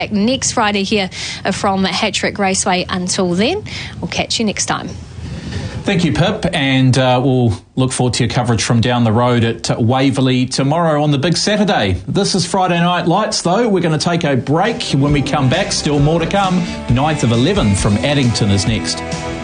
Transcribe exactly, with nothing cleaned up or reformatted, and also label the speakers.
Speaker 1: next Friday here from Hattrick Raceway. Until then, we'll catch you next time.
Speaker 2: Thank you, Pip, and uh, we'll look forward to your coverage from down the road at Waverley tomorrow on the big Saturday. This is Friday Night Lights, though. We're going to take a break. When we come back, still more to come. ninth of eleven from Addington is next.